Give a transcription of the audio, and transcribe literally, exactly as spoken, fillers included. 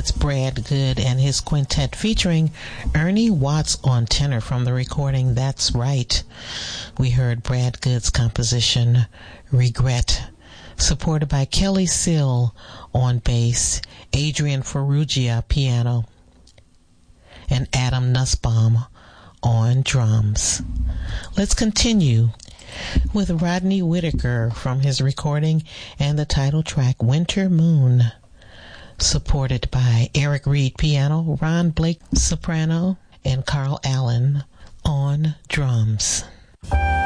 That's Brad Good and his quintet featuring Ernie Watts on tenor from the recording That's Right. We heard Brad Good's composition Regret, supported by Kelly Sill on bass, Adrian Ferrugia piano, and Adam Nussbaum on drums. Let's continue with Rodney Whitaker from his recording and the title track Winter Moon, supported by Eric Reed piano, Ron Blake soprano, and Carl Allen on drums.